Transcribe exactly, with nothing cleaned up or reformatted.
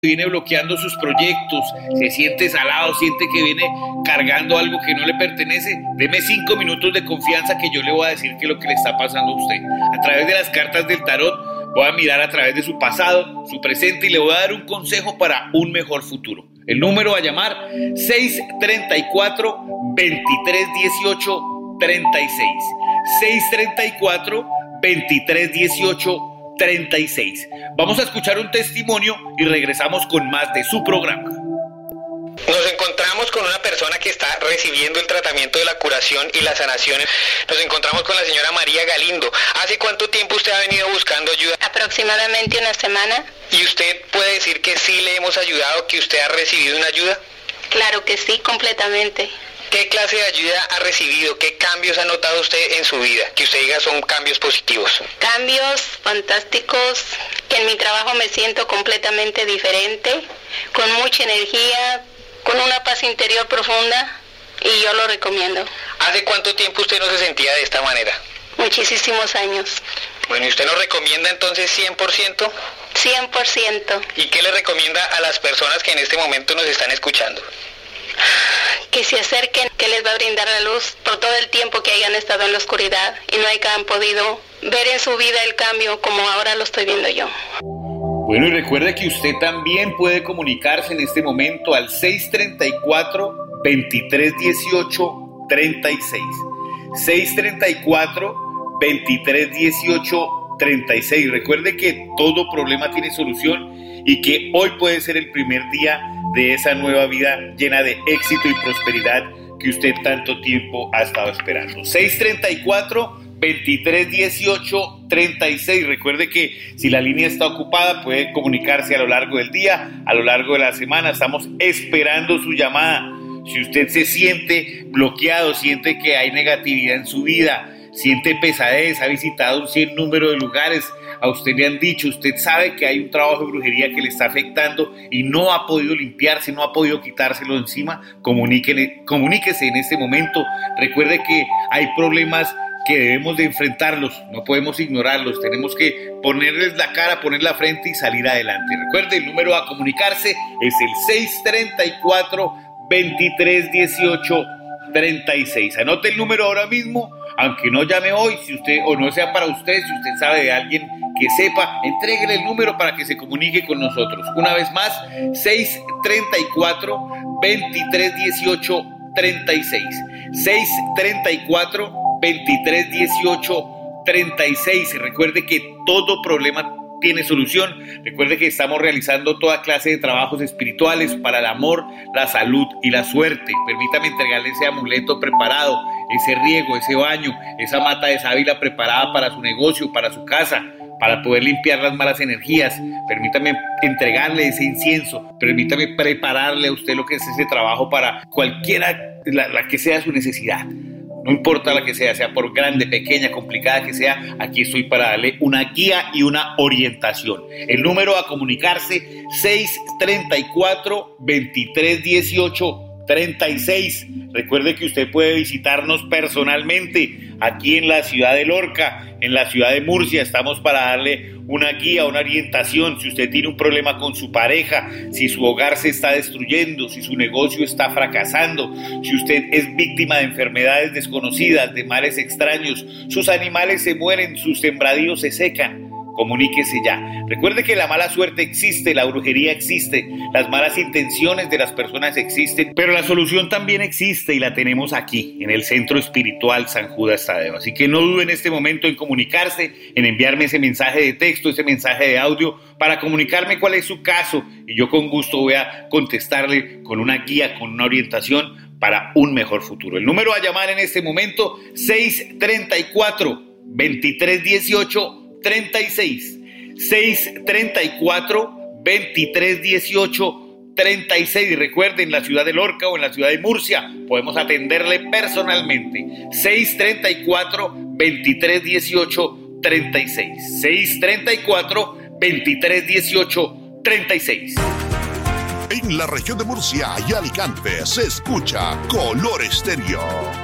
viene bloqueando sus proyectos, se siente salado, siente que viene cargando algo que no le pertenece, deme cinco minutos de confianza que yo le voy a decir qué es lo que le está pasando a usted. A través de las cartas del tarot voy a mirar a través de su pasado, su presente y le voy a dar un consejo para un mejor futuro. El número a llamar seis treinta y cuatro, veintitrés dieciocho, treinta y seis. seis treinta y cuatro, veintitrés dieciocho, treinta y seis. Vamos a escuchar un testimonio y regresamos con más de su programa. Nos encontramos con una persona que está recibiendo el tratamiento de la curación y la sanación. Nos encontramos con la señora María Galindo. ¿Hace cuánto tiempo usted ha venido buscando ayuda? Aproximadamente una semana. ¿Y usted puede decir que sí le hemos ayudado, que usted ha recibido una ayuda? Claro que sí, completamente. ¿Qué clase de ayuda ha recibido? ¿Qué cambios ha notado usted en su vida? Que usted diga son cambios positivos. Cambios fantásticos, que en mi trabajo me siento completamente diferente, con mucha energía, con una paz interior profunda, y yo lo recomiendo. ¿Hace cuánto tiempo usted no se sentía de esta manera? Muchísimos años. Bueno, ¿y usted nos recomienda entonces cien por ciento? cien por ciento. ¿Y qué le recomienda a las personas que en este momento nos están escuchando? Que se acerquen, que les va a brindar la luz por todo el tiempo que hayan estado en la oscuridad y no hayan podido ver en su vida el cambio como ahora lo estoy viendo yo. Bueno, y recuerde que usted también puede comunicarse en este momento al seis treinta y cuatro, veintitrés dieciocho, treinta y seis. seis treinta y cuatro, veintitrés dieciocho, treinta y seis. Recuerde que todo problema tiene solución y que hoy puede ser el primer día de esa nueva vida llena de éxito y prosperidad que usted tanto tiempo ha estado esperando. seis treinta y cuatro, veintitrés dieciocho, treinta y seis. Recuerde que si la línea está ocupada puede comunicarse a lo largo del día, a lo largo de la semana. Estamos esperando su llamada. Si usted se siente bloqueado, siente que hay negatividad en su vida, siente pesadez, ha visitado un cien número de lugares, a usted le han dicho, usted sabe que hay un trabajo de brujería que le está afectando y no ha podido limpiarse, no ha podido quitárselo de encima, comuníquele, comuníquese en este momento. Recuerde que hay problemas que debemos de enfrentarlos, no podemos ignorarlos, tenemos que ponerles la cara, poner la frente y salir adelante. Recuerde, el número a comunicarse es el seis treinta y cuatro, veintitrés dieciocho, treinta y seis. Anote el número ahora mismo, aunque no llame hoy, si usted o no sea para usted, si usted sabe de alguien que sepa, entréguele el número para que se comunique con nosotros. Una vez más, seis treinta y cuatro, veintitrés dieciocho, treinta y seis. seis treinta y cuatro, veintitrés dieciocho, treinta y seis. Recuerde que todo problema tiene solución. Recuerde que estamos realizando toda clase de trabajos espirituales para el amor, la salud y la suerte. Permítame entregarle ese amuleto preparado, ese riego, ese baño, esa mata de sábila preparada para su negocio, para su casa, para poder limpiar las malas energías. Permítame entregarle ese incienso, permítame prepararle a usted lo que es ese trabajo para cualquiera, la, la que sea su necesidad. No importa la que sea, sea por grande, pequeña, complicada que sea, aquí estoy para darle una guía y una orientación. El número a comunicarse, seis treinta y cuatro, veintitrés dieciocho, treinta y seis. Recuerde que usted puede visitarnos personalmente aquí en la ciudad de Lorca, en la ciudad de Murcia. Estamos para darle una guía, una orientación. Si usted tiene un problema con su pareja, si su hogar se está destruyendo, si su negocio está fracasando, si usted es víctima de enfermedades desconocidas, de males extraños, sus animales se mueren, sus sembradíos se secan, comuníquese ya. Recuerde que la mala suerte existe, la brujería existe, las malas intenciones de las personas existen, pero la solución también existe y la tenemos aquí, en el Centro Espiritual San Judas Tadeo. Así que no dude en este momento en comunicarse, en enviarme ese mensaje de texto, ese mensaje de audio, para comunicarme cuál es su caso, y yo con gusto voy a contestarle con una guía, con una orientación para un mejor futuro. El número a llamar en este momento, seis treinta y cuatro, veintitrés dieciocho, treinta y seis. seis treinta y cuatro, veintitrés dieciocho, treinta y seis. Recuerden, en la ciudad de Lorca o en la ciudad de Murcia podemos atenderle personalmente. seis treinta y cuatro, veintitrés dieciocho, treinta y seis. seis treinta y cuatro, veintitrés dieciocho, treinta y seis. En la región de Murcia y Alicante se escucha Color Estéreo.